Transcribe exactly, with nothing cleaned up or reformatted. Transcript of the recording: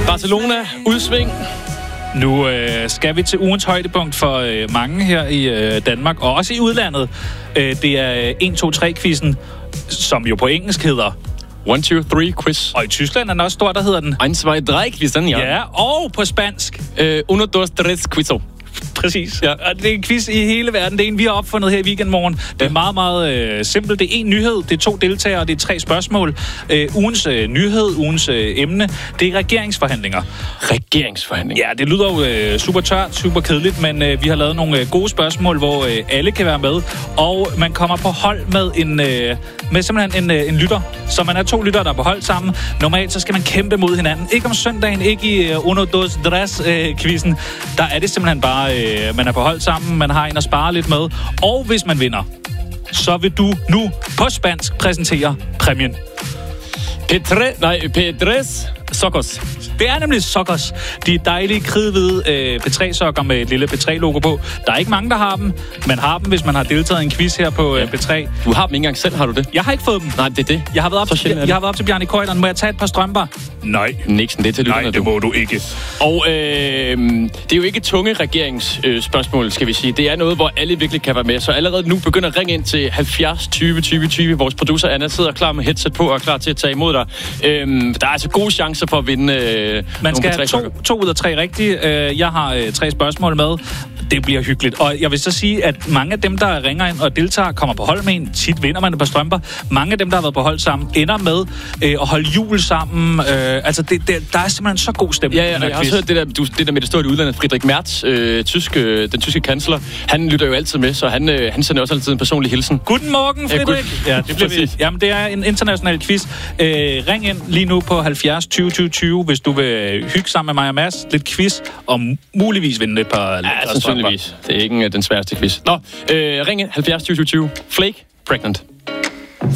Barcelona, udsving. Nu øh, skal vi til ugens højdepunkt for øh, mange her i øh, Danmark, og også i udlandet. Øh, det er en to tre quizzen, som jo på engelsk hedder one two three quiz. Og i Tyskland er den også stor, der hedder den one two three quizzen, ja. Ja, og på spansk Uh, uno, dos, tres quizzo. Præcis. Ja. Og det er en quiz i hele verden. Det er en, vi har opfundet her i Weekendmorgen. Det er ja. meget, meget øh, simpelt. Det er en nyhed, det er to deltagere, og det er tre spørgsmål. Øh, ugens øh, nyhed, ugens øh, emne, det er regeringsforhandlinger. Regeringsforhandlinger? Ja, det lyder jo øh, super tørt, super kedeligt, men øh, vi har lavet nogle øh, gode spørgsmål, hvor øh, alle kan være med. Og man kommer på hold med en øh, med simpelthen en, øh, en lytter. Så man er to lyttere, der er på hold sammen. Normalt så skal man kæmpe mod hinanden. Ikke om søndagen, ikke i øh, uno, dos, tres øh, quizzen. Der er det simpelthen bare... Øh, Man er på hold sammen, man har en at spare lidt med. Og hvis man vinder, så vil du nu på spansk præsentere præmien. Petre, nej, Pedres Socos. Det er nemlig Socos. De dejlige kridhvide øh, P tre sokker med et lille P tre logo på. Der er ikke mange, der har dem. Man har dem, hvis man har deltaget i en quiz her på øh, P tre. Du har dem ikke engang selv, har du det? Jeg har ikke fået dem. Nej, det er det. Jeg har været op, til, jeg, jeg har været op til Bjarne Køjderen. Må jeg tage et par strømper? Nej. Nixon, det er til lytterne. Nej, det må du ikke. Og øh, det er jo ikke tunge regeringsspørgsmål, øh, skal vi sige. Det er noget, hvor alle virkelig kan være med. Så allerede nu begynder at ringe ind til halvfjerds tyve tyve tyve. Vores producer Anna sidder klar med headset på og er klar til at tage imod dig. Øh, der er altså gode chancer for at vinde øh, Man skal have to, to ud af tre rigtige. Øh, jeg har øh, tre spørgsmål med. Det bliver hyggeligt. Og jeg vil så sige, at mange af dem, der ringer ind og deltager, kommer på hold med en. Tit vinder man et par strømper. Mange af dem, der har været på hold sammen, ender med øh, at holde jul sammen. Øh, altså, det, det, der er simpelthen så god stemning. Ja, ja, jeg har også hørt det der, du, det der med det store udlandet. Friedrich Merz, øh, tysk, øh, den tyske kansler, han lytter jo altid med, så han, øh, han sender også altid en personlig hilsen. Guten Morgen, Friedrich. Ja, ja, det bliver vi. Jamen, det er en international quiz. Øh, ring ind lige nu på halvfjerds tyve tyve tyve, hvis du vil hygge sammen med mig og Mads. Lidt quiz, og muligvis vinde et par... Ja, sandsynligvis. Det er ikke den sværeste quiz. Nå, øh, ring ind halvfjerds tyve tyve tyve. Flake, pregnant.